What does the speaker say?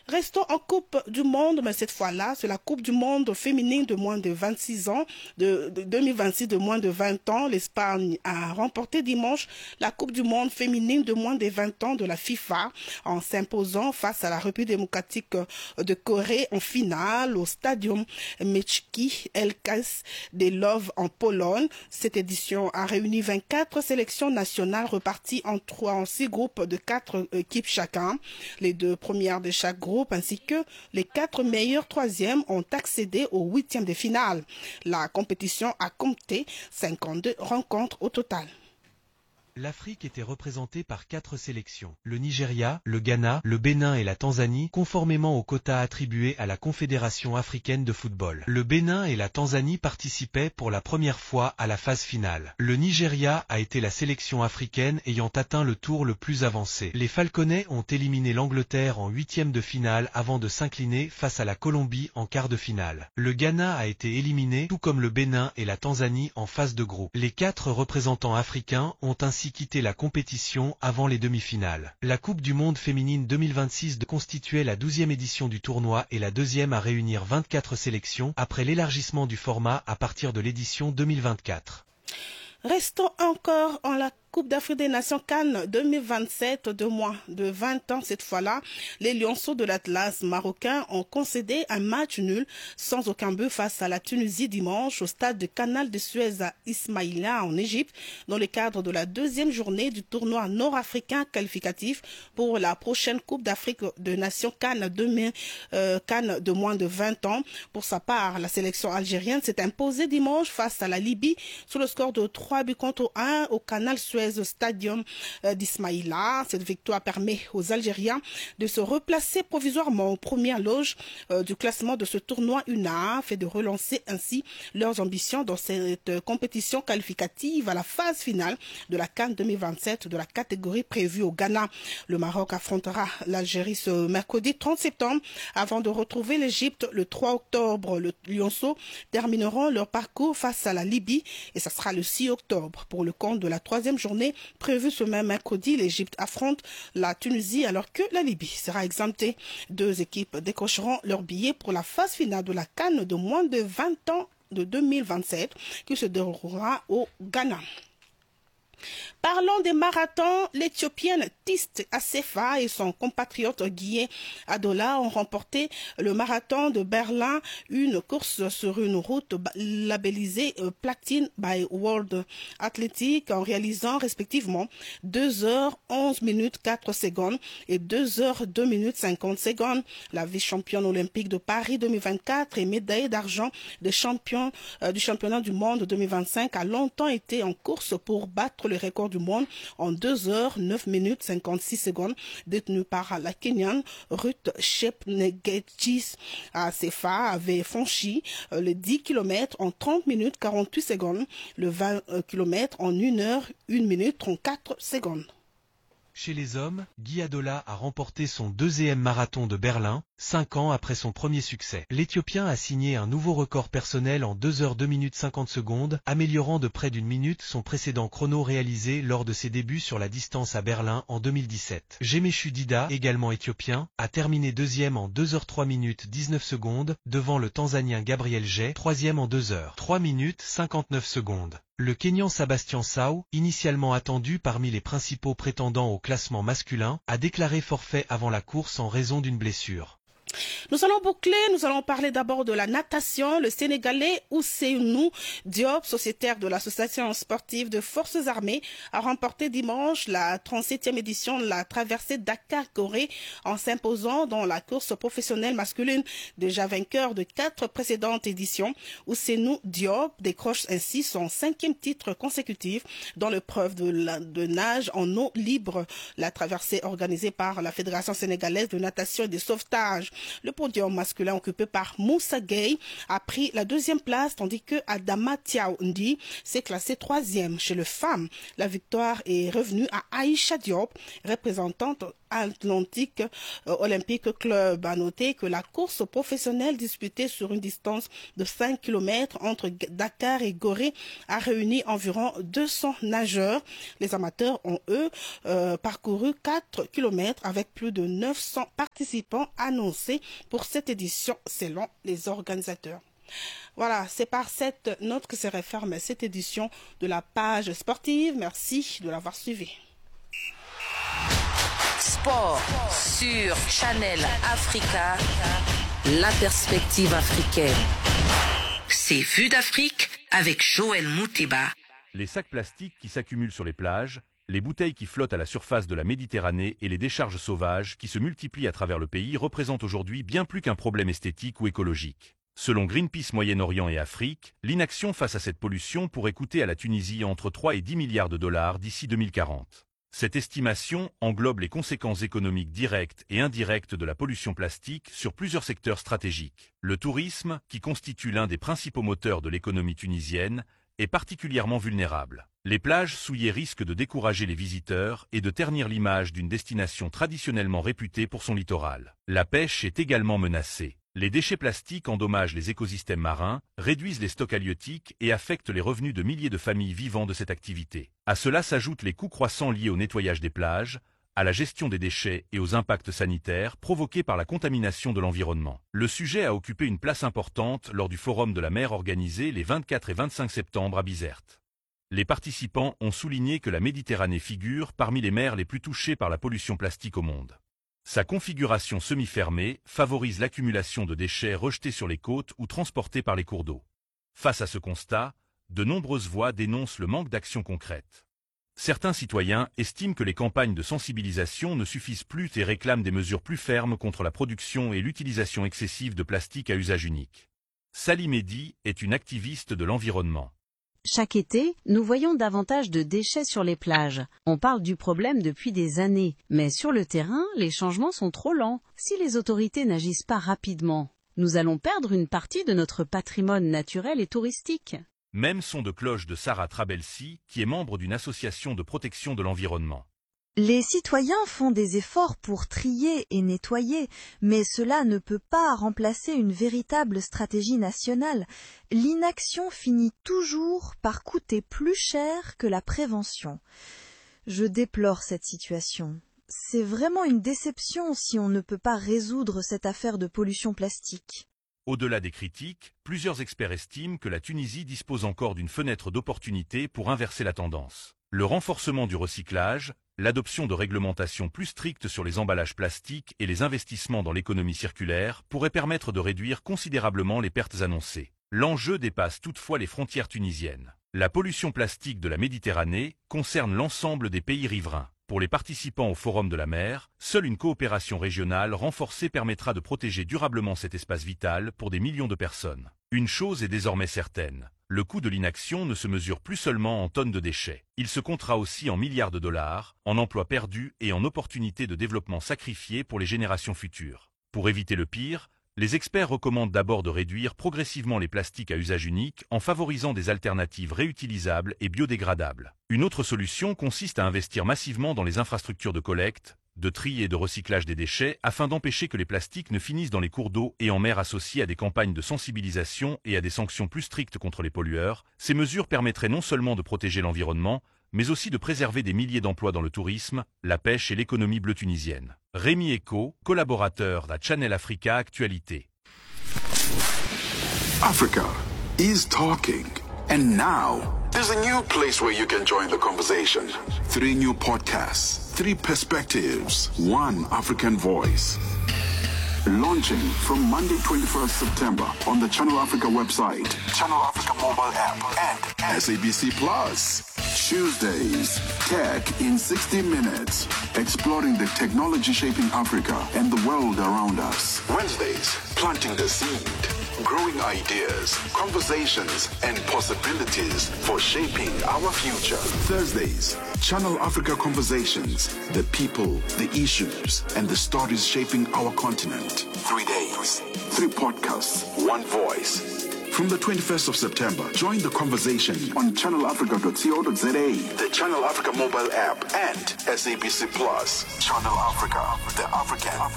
Restons en Coupe du Monde, mais cette fois-là, c'est la Coupe du Monde féminine de moins de 26 ans, de 2026 de moins de 20 ans. L'Espagne a remporté dimanche la Coupe du Monde féminine de moins de 20 ans de la FIFA en s'imposant face à la République démocratique de Corée en finale au Stadium Meczki Elkas de Love en Pologne. Cette édition a réuni 24 sélections nationales reparties en 6 groupes de 4 équipes chacun. Les 2 premières de chaque groupe ainsi que les 4 meilleurs troisièmes ont accédé au 8e de finale. La compétition a compté 52 rencontres au total. L'Afrique était représentée par 4 sélections, le Nigeria, le Ghana, le Bénin et la Tanzanie, conformément aux quotas attribués à la Confédération africaine de football. Le Bénin et la Tanzanie participaient pour la première fois à la phase finale. Le Nigeria a été la sélection africaine ayant atteint le tour le plus avancé. Les Falconais ont éliminé l'Angleterre en 8e de finale avant de s'incliner face à la Colombie en quart de finale. Le Ghana a été éliminé, tout comme le Bénin et la Tanzanie en phase de groupe. Les 4 représentants africains ont ainsi quitté la compétition avant les demi-finales. La Coupe du Monde féminine 2026 constituait la 12e édition du tournoi et la 2e à réunir 24 sélections après l'élargissement du format à partir de l'édition 2024. Restons encore en la Coupe d'Afrique des Nations CAN 2027 de moins de 20 ans cette fois-là. Les Lionceaux de l'Atlas marocain ont concédé un match nul sans aucun but face à la Tunisie dimanche au stade de Canal de Suez à Ismaïlia en Égypte dans le cadre de la 2e journée du tournoi nord-africain qualificatif pour la prochaine Coupe d'Afrique des Nations CAN de moins de 20 ans. Pour sa part, la sélection algérienne s'est imposée dimanche face à la Libye sur le score de 3 buts contre 1 au Canal Suez au Stadium d'Ismaïla. Cette victoire permet aux Algériens de se replacer provisoirement aux premières loges du classement de ce tournoi UNAF et de relancer ainsi leurs ambitions dans cette compétition qualificative à la phase finale de la CAN 2027 de la catégorie prévue au Ghana. Le Maroc affrontera l'Algérie ce mercredi 30 septembre avant de retrouver l'Égypte le 3 octobre. Les Lionceaux termineront leur parcours face à la Libye et ça sera le 6 octobre. Pour le compte de la 3e journée prévue ce même mercredi, l'Égypte affronte la Tunisie alors que la Libye sera exemptée. 2 équipes décrocheront leur billet pour la phase finale de la CAN de moins de 20 ans de 2027 qui se déroulera au Ghana. Parlons des marathons. L'Éthiopienne Tiste Assefa et son compatriote Guillé Adola ont remporté le marathon de Berlin, une course sur une route labellisée Platine by World Athletic en réalisant respectivement 2 heures 11 minutes 4 secondes et 2 heures 2 minutes 50 secondes. La vice-championne olympique de Paris 2024 et médaillée d'argent du championnat du monde 2025 a longtemps été en course pour battre le record du monde en 2 heures 9 minutes 56 secondes détenu par la Kenyane Ruth Chepngetich. Assefa avait franchi les 10 km en 30 minutes 48 secondes, le 20 km en 1 heure 1 minute 34 secondes. Chez les hommes, Guy Adola a remporté son 2e marathon de Berlin, 5 ans après son premier succès. L'Éthiopien a signé un nouveau record personnel en 2 heures 2 minutes 50 secondes, améliorant de près d'1 minute son précédent chrono réalisé lors de ses débuts sur la distance à Berlin en 2017. Gemeshu Dida, également éthiopien, a terminé 2e en 2 heures 3 minutes 19 secondes, devant le Tanzanien Gabriel Jay, 3e en 2 heures 3 minutes 59 secondes. Le Kenyan Sébastien Sau, initialement attendu parmi les principaux prétendants au classement masculin, a déclaré forfait avant la course en raison d'une blessure. Nous allons parler d'abord de la natation. Le Sénégalais Ousseynou Diop, sociétaire de l'association sportive de forces armées, a remporté dimanche la 37e édition de la traversée Dakar-Corée en s'imposant dans la course professionnelle masculine. Déjà vainqueur de 4 précédentes éditions, Ousseynou Diop décroche ainsi son 5e titre consécutif dans l'épreuve de nage en eau libre. La traversée organisée par la Fédération sénégalaise de natation et de sauvetage. Le podium masculin occupé par Moussa Gueye a pris la 2e place tandis que Adama Tiaoundi s'est classé 3e. Chez les femmes, la victoire est revenue à Aïcha Diop, représentante Atlantique Olympique Club. A noter que la course professionnelle disputée sur une distance de 5 km entre Dakar et Gorée a réuni environ 200 nageurs. Les amateurs ont, eux, parcouru 4 km avec plus de 900 participants annoncés pour cette édition selon les organisateurs. Voilà, c'est par cette note que se referme cette édition de la page sportive. Merci de l'avoir suivi. Sport sur Channel Africa, la perspective africaine. C'est Vue d'Afrique avec Joël Mouteba. Les sacs plastiques qui s'accumulent sur les plages, les bouteilles qui flottent à la surface de la Méditerranée et les décharges sauvages qui se multiplient à travers le pays représentent aujourd'hui bien plus qu'un problème esthétique ou écologique. Selon Greenpeace Moyen-Orient et Afrique, l'inaction face à cette pollution pourrait coûter à la Tunisie entre 3 et 10 milliards de dollars d'ici 2040. Cette estimation englobe les conséquences économiques directes et indirectes de la pollution plastique sur plusieurs secteurs stratégiques. Le tourisme, qui constitue l'un des principaux moteurs de l'économie tunisienne, est particulièrement vulnérable. Les plages souillées risquent de décourager les visiteurs et de ternir l'image d'une destination traditionnellement réputée pour son littoral. La pêche est également menacée. Les déchets plastiques endommagent les écosystèmes marins, réduisent les stocks halieutiques et affectent les revenus de milliers de familles vivant de cette activité. À cela s'ajoutent les coûts croissants liés au nettoyage des plages, à la gestion des déchets et aux impacts sanitaires provoqués par la contamination de l'environnement. Le sujet a occupé une place importante lors du Forum de la mer organisé les 24 et 25 septembre à Bizerte. Les participants ont souligné que la Méditerranée figure parmi les mers les plus touchées par la pollution plastique au monde. Sa configuration semi-fermée favorise l'accumulation de déchets rejetés sur les côtes ou transportés par les cours d'eau. Face à ce constat, de nombreuses voix dénoncent le manque d'action concrète. Certains citoyens estiment que les campagnes de sensibilisation ne suffisent plus et réclament des mesures plus fermes contre la production et l'utilisation excessive de plastique à usage unique. Sally Mehdi est une activiste de l'environnement. Chaque été, nous voyons davantage de déchets sur les plages. On parle du problème depuis des années, mais sur le terrain, les changements sont trop lents. Si les autorités n'agissent pas rapidement, nous allons perdre une partie de notre patrimoine naturel et touristique. Même son de cloche de Sarah Trabelsi, qui est membre d'une association de protection de l'environnement. Les citoyens font des efforts pour trier et nettoyer, mais cela ne peut pas remplacer une véritable stratégie nationale. L'inaction finit toujours par coûter plus cher que la prévention. Je déplore cette situation. C'est vraiment une déception si on ne peut pas résoudre cette affaire de pollution plastique. Au-delà des critiques, plusieurs experts estiment que la Tunisie dispose encore d'une fenêtre d'opportunité pour inverser la tendance. Le renforcement du recyclage, l'adoption de réglementations plus strictes sur les emballages plastiques et les investissements dans l'économie circulaire pourraient permettre de réduire considérablement les pertes annoncées. L'enjeu dépasse toutefois les frontières tunisiennes. La pollution plastique de la Méditerranée concerne l'ensemble des pays riverains. Pour les participants au Forum de la mer, seule une coopération régionale renforcée permettra de protéger durablement cet espace vital pour des millions de personnes. Une chose est désormais certaine. Le coût de l'inaction ne se mesure plus seulement en tonnes de déchets. Il se comptera aussi en milliards de dollars, en emplois perdus et en opportunités de développement sacrifiées pour les générations futures. Pour éviter le pire, les experts recommandent d'abord de réduire progressivement les plastiques à usage unique en favorisant des alternatives réutilisables et biodégradables. Une autre solution consiste à investir massivement dans les infrastructures de collecte, de tri et de recyclage des déchets afin d'empêcher que les plastiques ne finissent dans les cours d'eau et en mer associés à des campagnes de sensibilisation et à des sanctions plus strictes contre les pollueurs. Ces mesures permettraient non seulement de protéger l'environnement, mais aussi de préserver des milliers d'emplois dans le tourisme, la pêche et l'économie bleue tunisienne. Rémi Eko, collaborateur de Channel Africa Actualité. Africa is talking. And now, there's a new place where you can join the conversation. 3 new podcasts, 3 perspectives, 1 African voice. Launching from Monday 21st September on the Channel Africa website, Channel Africa mobile app, and SABC Plus. Tuesdays, Tech in 60 Minutes, exploring the technology shaping Africa and the world around us. Wednesdays, planting the seed, growing ideas, conversations, and possibilities for shaping our future. Thursdays, Channel Africa Conversations, the people, the issues, and the stories shaping our continent. 3 days, 3 podcasts, 1 voice. From the 21st of September, join the conversation on channelafrica.co.za, the Channel Africa mobile app, and SABC Plus. Channel Africa, the African